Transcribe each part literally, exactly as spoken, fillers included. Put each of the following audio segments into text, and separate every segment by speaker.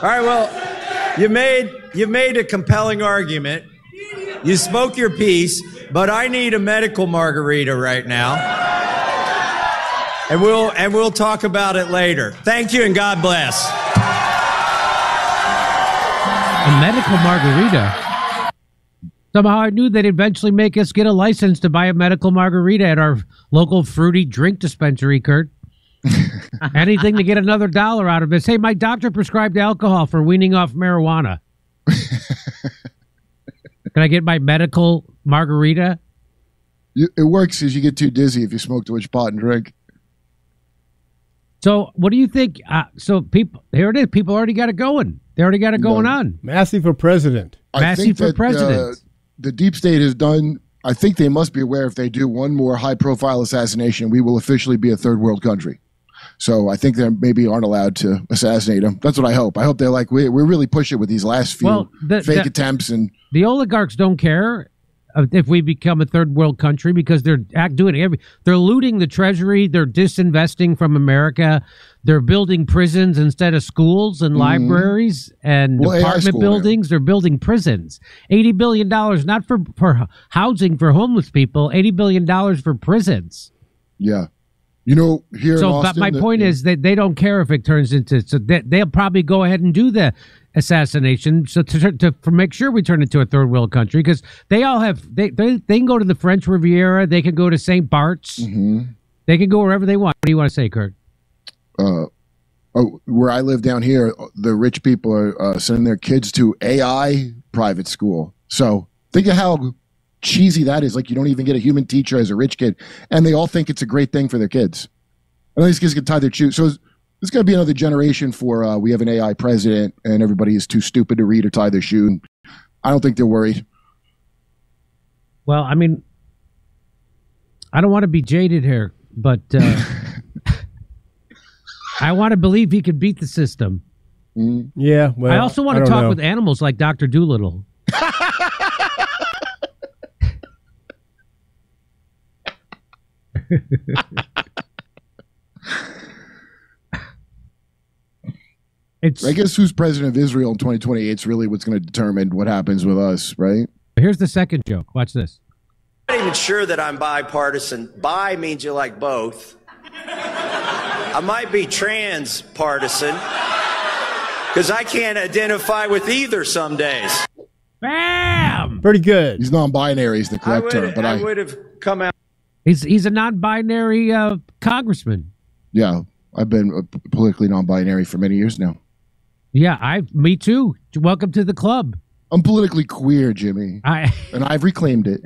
Speaker 1: All right, well, you made you made a compelling argument. You spoke your piece, but I need a medical margarita right now. And we'll and we'll talk about it later. Thank you and God bless.
Speaker 2: A medical margarita. Somehow I knew they'd eventually make us get a license to buy a medical margarita at our local fruity drink dispensary, Kurt. Anything to get another dollar out of this. Hey, my doctor prescribed alcohol for weaning off marijuana. Can I get my medical margarita?
Speaker 3: You, it works because you get too dizzy if you smoke too much pot and drink.
Speaker 2: So what do you think? Uh, so people, here it is. People already got it going. They already got it going
Speaker 3: No.
Speaker 2: on.
Speaker 4: Massey for president.
Speaker 3: I
Speaker 2: Massey
Speaker 3: think
Speaker 2: for
Speaker 3: that,
Speaker 2: president.
Speaker 3: Uh, the deep state has done, I think they must be aware if they do one more high-profile assassination, we will officially be a third world country. So I think they maybe aren't allowed to assassinate him. That's what I hope. I hope they're like, we we really push it with these last few
Speaker 2: Well, the-
Speaker 3: fake
Speaker 2: the-
Speaker 3: attempts. And
Speaker 2: The oligarchs don't care if we become a third world country because they're act doing every. They're looting the treasury. They're disinvesting from America. They're building prisons instead of schools and
Speaker 3: Mm-hmm.
Speaker 2: libraries and
Speaker 3: Well, A I
Speaker 2: apartment
Speaker 3: school,
Speaker 2: buildings. They're building prisons. Eighty billion dollars not for for housing for homeless people. Eighty billion dollars for prisons.
Speaker 3: yeah. You know, here in
Speaker 2: So,
Speaker 3: Austin,
Speaker 2: but my
Speaker 3: the-
Speaker 2: point is that they don't care if it turns into. So they, they'll probably go ahead and do the assassination. So to to, to make sure we turn into a third world country, because they all have they, they they can go to the French Riviera, they can go to Saint Bart's,
Speaker 3: Mhm.
Speaker 2: they can go wherever they want. What do you want to say, Kurt?
Speaker 3: uh, oh, where I live down here, the rich people are uh, sending their kids to A I private school. So think of how cheesy that is. Like you don't even get a human teacher as a rich kid, and they all think it's a great thing for their kids. And these kids can tie their shoes. So there's going to be another generation for uh, we have an A I president, and everybody is too stupid to read or tie their shoe. And I don't think they're worried.
Speaker 2: Well, I mean, I don't want to be jaded here, but uh, I want to believe he could beat the system.
Speaker 3: Mm.
Speaker 4: Yeah, well,
Speaker 2: I also want
Speaker 4: I
Speaker 2: to
Speaker 4: don't
Speaker 2: talk
Speaker 4: know.
Speaker 2: with animals like Doctor Doolittle. It's
Speaker 3: I guess who's president of Israel in twenty twenty-eight is really what's going to determine what happens with us, right?
Speaker 2: here's the second joke. Watch this.
Speaker 1: I'm not even sure that I'm bipartisan. Bi means you like both. I might be transpartisan because I can't identify with either some days.
Speaker 2: Bam!
Speaker 4: Pretty good.
Speaker 3: He's non-binary is the
Speaker 1: I
Speaker 3: correct
Speaker 1: would,
Speaker 3: term, but I,
Speaker 1: I would have come out.
Speaker 2: He's he's a non-binary uh, congressman.
Speaker 3: yeah, I've been uh, politically non-binary for many years now.
Speaker 2: Yeah, I me too. Welcome to the club.
Speaker 3: I'm politically queer, Jimmy,
Speaker 2: I
Speaker 3: and I've reclaimed it.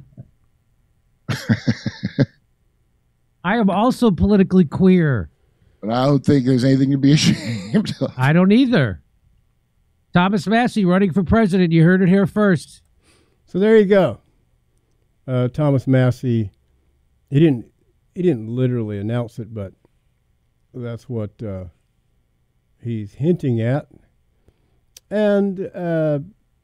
Speaker 2: I am also politically queer.
Speaker 3: But I don't think there's anything to be ashamed of.
Speaker 2: I don't either. Thomas Massey running for president. You heard it here first.
Speaker 4: So there you go. Uh, Thomas Massey. He didn't. He didn't literally announce it, but that's what uh, he's hinting at. And uh,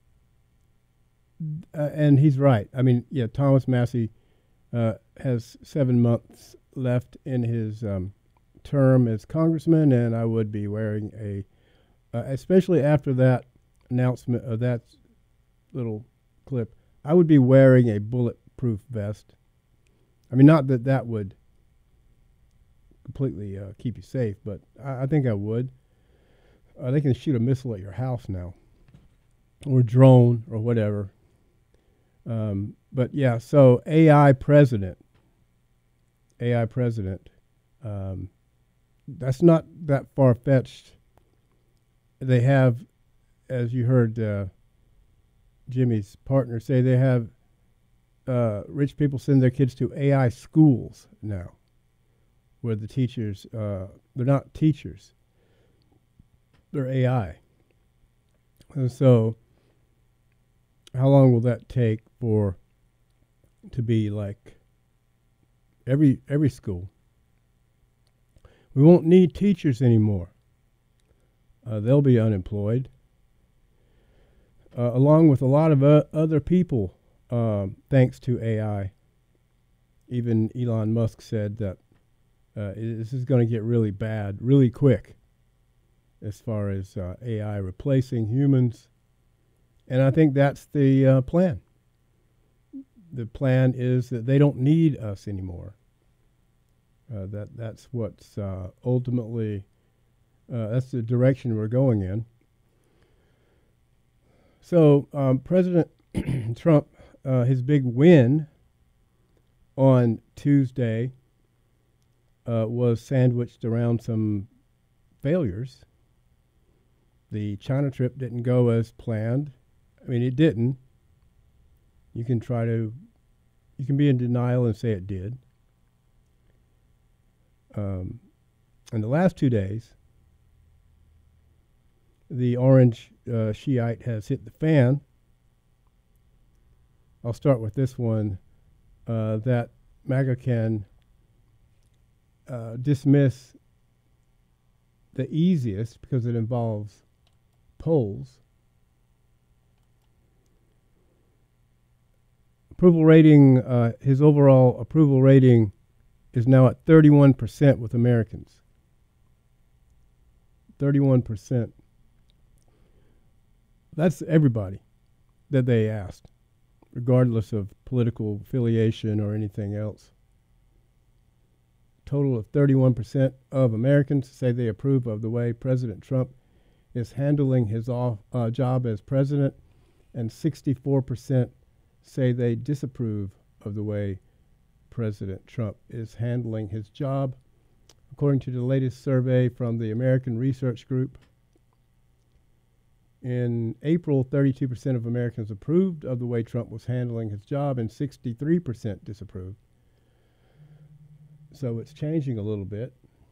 Speaker 4: uh, and he's right. I mean, yeah, Thomas Massey uh, has seven months left in his um, term as congressman, and I would be wearing a, uh, especially after that announcement of that little clip, I would be wearing a bulletproof vest. I mean, not that that would completely uh, keep you safe, but I, I think I would. Uh, they can shoot a missile at your house now, or drone, or whatever. Um, but yeah, so A I president, A I president, um, that's not that far-fetched. They have, as you heard uh, Jimmy's partner say, they have uh, rich people send their kids to A I schools now, where the teachers, uh, they're not teachers, they're A I. And so how long will that take for to be like every every school? We won't need teachers anymore. Uh, they'll be unemployed, uh, along with a lot of uh, other people, um, thanks to A I. Even Elon Musk said that uh, this is going to get really bad really quick. as far as uh, A I replacing humans. And I think that's the uh, plan. The plan is that they don't need us anymore. Uh, that that's what's uh, ultimately uh, that's the direction we're going in. So um, President Trump, uh, his big win on Tuesday uh, was sandwiched around some failures. The China trip didn't go as planned. I mean, it didn't. You can try to, you can be in denial and say it did. Um, in the last two days, the orange uh, Shiite has hit the fan. I'll start with this one, uh, that MAGA can uh, dismiss the easiest because it involves polls. Approval rating, uh, his overall approval rating is now at thirty-one percent with Americans. thirty-one percent. That's everybody that they asked, regardless of political affiliation or anything else. Total of thirty-one percent of Americans say they approve of the way President Trump is handling his off, uh, job as president, and sixty-four percent say they disapprove of the way President Trump is handling his job, according to the latest survey from the American Research Group. In April, thirty-two percent of Americans approved of the way Trump was handling his job, and sixty-three percent disapproved. So it's changing a little bit.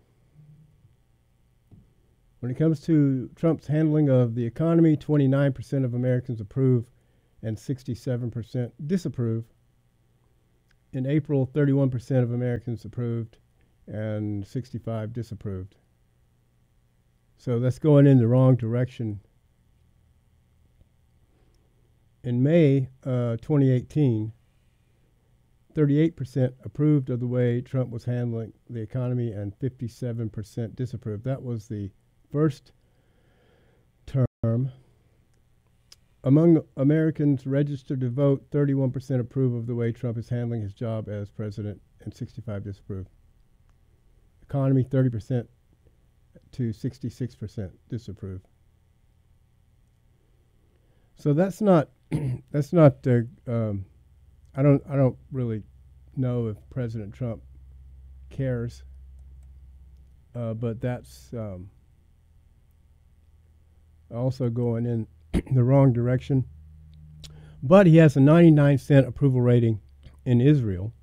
Speaker 4: When it comes to Trump's handling of the economy, twenty-nine percent of Americans approve and sixty-seven percent disapprove. In April, thirty-one percent of Americans approved and sixty-five disapproved. So that's going in the wrong direction. In May uh, twenty eighteen, thirty-eight percent approved of the way Trump was handling the economy and fifty-seven percent disapproved. That was the first term. Among Americans registered to vote, thirty-one percent approve of the way Trump is handling his job as president and sixty-five disapprove. Economy, thirty percent to sixty-six percent disapprove. So that's not that's not uh, um, I don't I don't really know if President Trump cares, uh, but that's um, also going in the wrong direction. But he has a ninety-nine percent approval rating in Israel.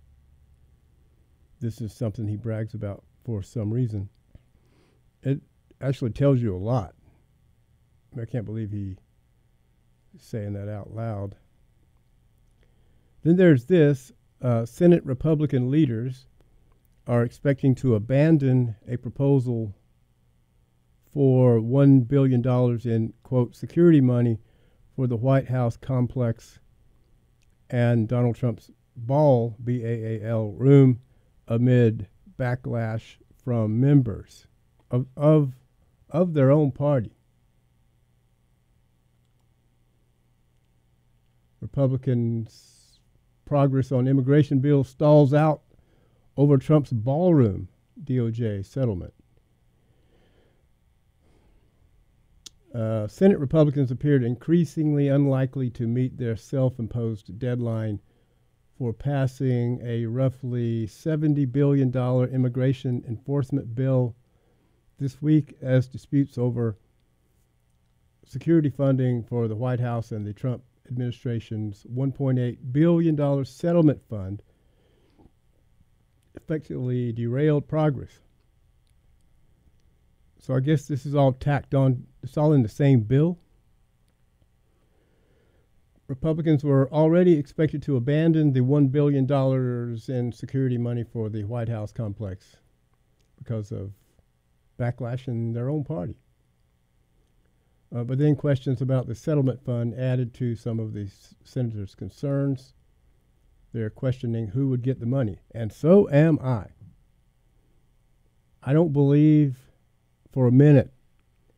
Speaker 4: This is something he brags about for some reason. It actually tells you a lot. I can't believe he is saying that out loud. Then there's this. Uh, Senate Republican leaders are expecting to abandon a proposal for one billion dollars in, quote, security money for the White House complex and Donald Trump's ball, B A A L, room amid backlash from members of, of, of their own party. Republicans' progress on immigration bill stalls out over Trump's ballroom D O J settlement. Uh, Senate Republicans appeared increasingly unlikely to meet their self-imposed deadline for passing a roughly seventy billion dollars immigration enforcement bill this week, as disputes over security funding for the White House and the Trump administration's one point eight billion dollars settlement fund effectively derailed progress. So I guess this is all tacked on. It's all in the same bill. Republicans were already expected to abandon the one billion dollars in security money for the White House complex because of backlash in their own party. Uh, but then questions about the settlement fund added to some of the s- senators' concerns. They're questioning who would get the money. And so am I. I don't believe for a minute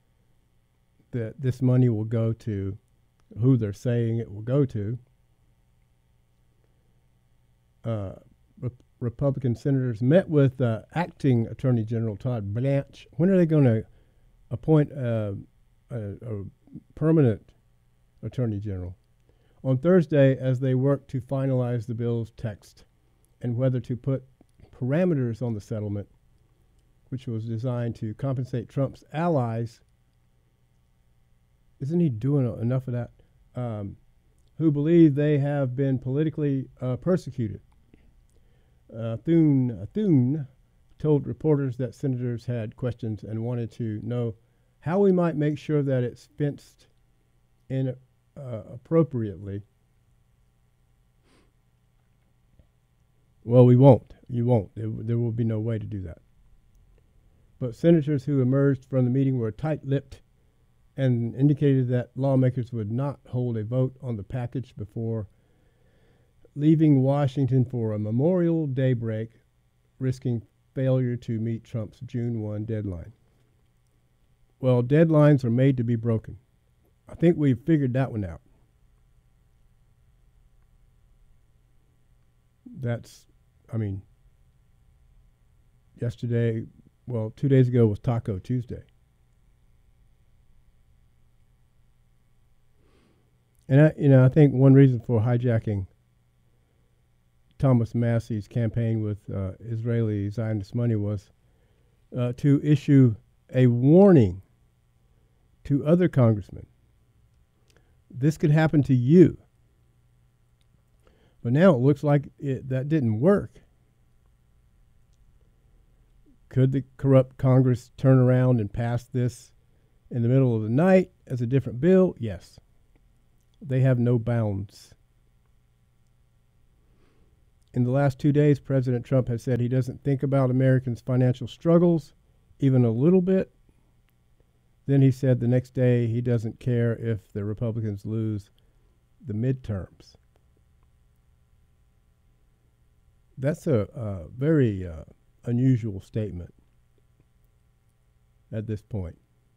Speaker 4: that this money will go to who they're saying it will go to. Uh, Re- Republican senators met with uh, acting Attorney General Todd Blanche. When are they going to appoint uh, a, a permanent Attorney General? On Thursday, as they work to finalize the bill's text and whether to put parameters on the settlement, which was designed to compensate Trump's allies. Isn't he doing enough of that? Um, who believe they have been politically uh, persecuted. Uh, Thune, Thune told reporters that senators had questions and wanted to know how we might make sure that it's fenced in uh, appropriately. Well, we won't. You won't. There, there will be no way to do that. But senators who emerged from the meeting were tight-lipped and indicated that lawmakers would not hold a vote on the package before leaving Washington for a Memorial Day break, risking failure to meet Trump's June first deadline. Well, deadlines are made to be broken. I think we've figured that one out. That's, I mean, yesterday, well, two days ago was Taco Tuesday. And, I, you know, I think one reason for hijacking Thomas Massey's campaign with uh, Israeli Zionist money was uh, to issue a warning to other congressmen. This could happen to you. But now it looks like it, that didn't work. Could the corrupt Congress turn around and pass this in the middle of the night as a different bill? Yes. They have no bounds. In the last two days, President Trump has said he doesn't think about Americans' financial struggles, even a little bit. Then he said the next day he doesn't care if the Republicans lose the midterms. That's a, a very uh, unusual statement at this point.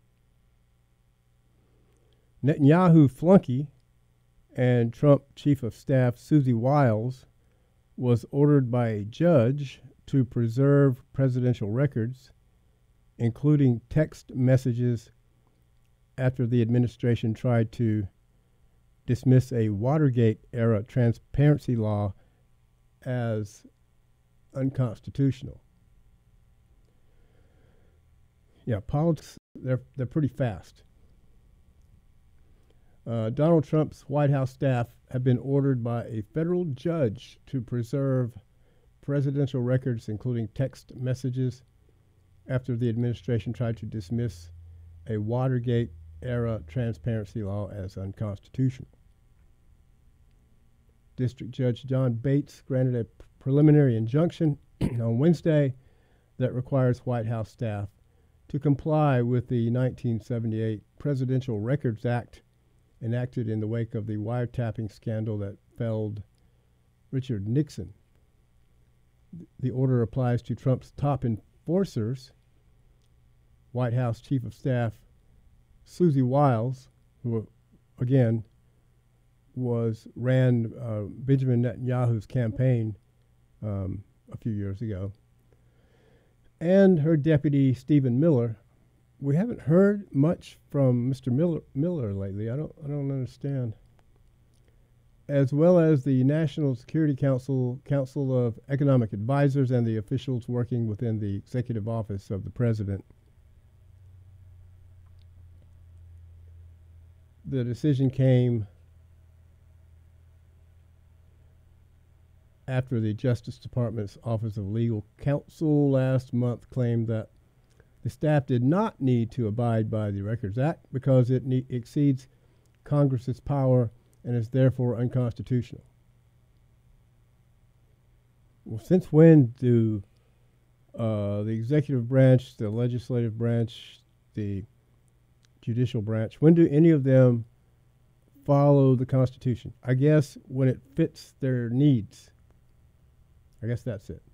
Speaker 4: Netanyahu flunky and Trump Chief of Staff Susie Wiles was ordered by a judge to preserve presidential records, including text messages, after the administration tried to dismiss a Watergate-era transparency law as unconstitutional. Yeah, politics, they're, they're pretty fast. Uh, Donald Trump's White House staff have been ordered by a federal judge to preserve presidential records, including text messages, after the administration tried to dismiss a Watergate-era transparency law as unconstitutional. District Judge John Bates granted a preliminary injunction on Wednesday that requires White House staff to comply with the nineteen seventy-eight Presidential Records Act enacted in the wake of the wiretapping scandal that felled Richard Nixon. The order applies to Trump's top enforcers, White House Chief of Staff Susie Wiles, who, again, was ran uh, Benjamin Netanyahu's campaign um, a few years ago, and her deputy Stephen Miller. We haven't heard much from Mister Miller, Miller lately. I don't, I don't understand. As well as the National Security Council, Council of Economic Advisors, and the officials working within the executive office of the president. The decision came after the Justice Department's Office of Legal Counsel last month claimed that the staff did not need to abide by the Records Act because it ne- exceeds Congress's power and is therefore unconstitutional. Well, since when do uh, the executive branch, the legislative branch, the judicial branch, when do any of them follow the Constitution? I guess when it fits their needs. I guess that's it.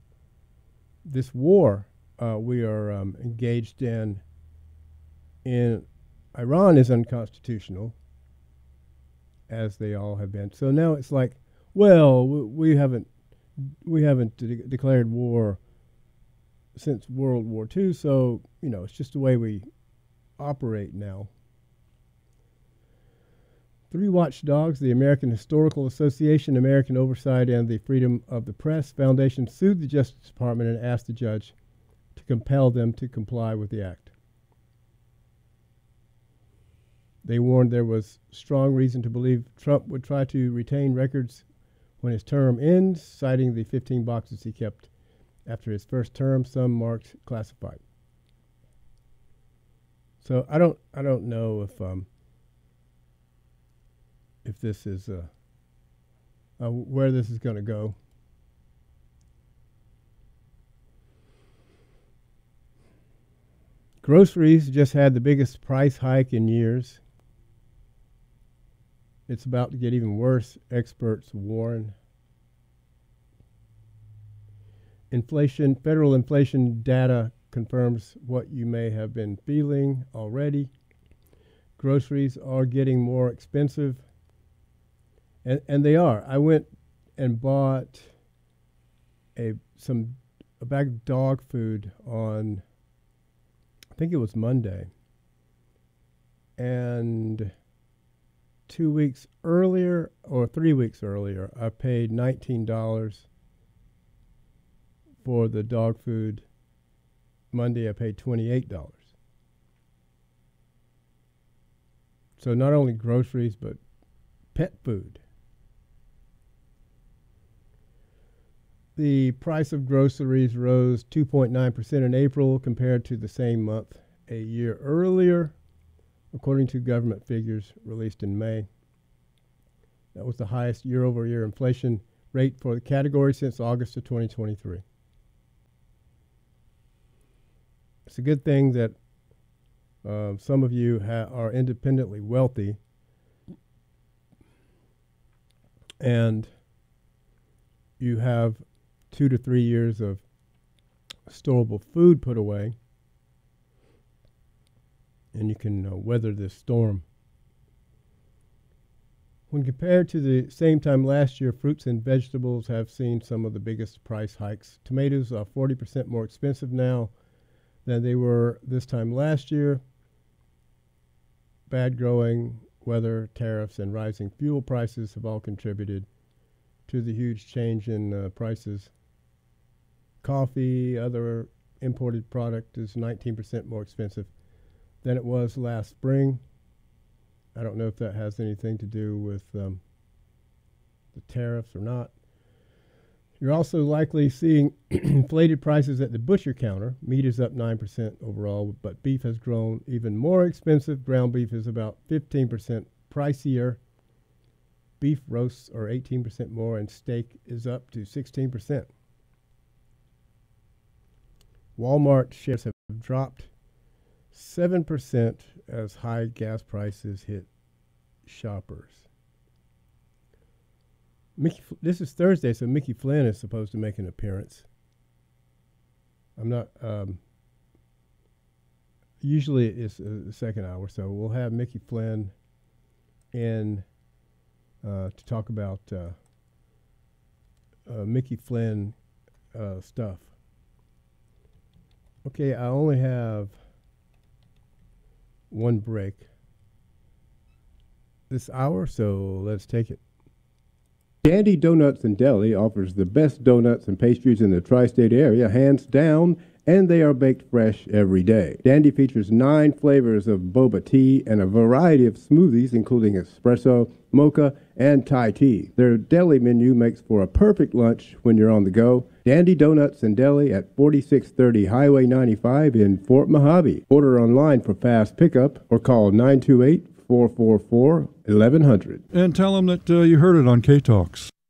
Speaker 4: This war uh, we are um, engaged in in Iran is unconstitutional, as they all have been. So now it's like, well, we haven't we haven't de- declared war since World War Two, so you know it's just the way we operate now. Three watchdogs, the American Historical Association, American Oversight, and the Freedom of the Press Foundation, sued the Justice Department and asked the judge to compel them to comply with the act. They warned there was strong reason to believe Trump would try to retain records when his term ends, citing the fifteen boxes he kept after his first term, some marked classified. So I don't, I don't know if um, if this is uh, uh, where this is going to go. Groceries just had the biggest price hike in years. It's about to get even worse, experts warn. Inflation, federal inflation data confirms what you may have been feeling already. Groceries are getting more expensive. And and they are. I went and bought a some a bag of dog food on, I think it was Monday. And two weeks earlier, or three weeks earlier, I paid nineteen dollars for the dog food. Monday, I paid twenty-eight dollars. So not only groceries, but pet food. The price of groceries rose two point nine percent in April compared to the same month a year earlier, according to government figures released in May. That was the highest year-over-year inflation rate for the category since August of twenty twenty-three. It's a good thing that uh, some of you ha- are independently wealthy and you have two to three years of storable food put away, and you can uh, weather this storm. When compared to the same time last year, fruits and vegetables have seen some of the biggest price hikes. Tomatoes are forty percent more expensive now than they were this time last year. Bad growing weather, tariffs, and rising fuel prices have all contributed to the huge change in uh, prices. Coffee, other imported product, is nineteen percent more expensive than it was last spring. I don't know if that has anything to do with um, the tariffs or not. You're also likely seeing inflated prices at the butcher counter. Meat is up nine percent overall, but beef has grown even more expensive. Ground beef is about fifteen percent pricier. Beef roasts are eighteen percent more, and steak is up to sixteen percent. Walmart shares have dropped seven percent as high gas prices hit shoppers. Mickey, this is Thursday, so Mickey Flynn is supposed to make an appearance. I'm not, um, usually it's the second hour, so we'll have Mickey Flynn in uh, to talk about uh, uh, Mickey Flynn uh, stuff. Okay, I only have one break this hour, so let's take it. Dandy Donuts and Deli offers the best donuts and pastries in the tri-state area, hands down, and they are baked fresh every day. Dandy features nine flavors of boba tea and a variety of smoothies, including espresso, mocha, and Thai tea. Their deli menu makes for a perfect lunch when you're on the go. Dandy Donuts and Deli at forty-six thirty Highway ninety-five in Fort Mojave. Order online for fast pickup or call nine two eight, four four four, eleven hundred.
Speaker 5: And tell them that uh, you heard it on K-Talks.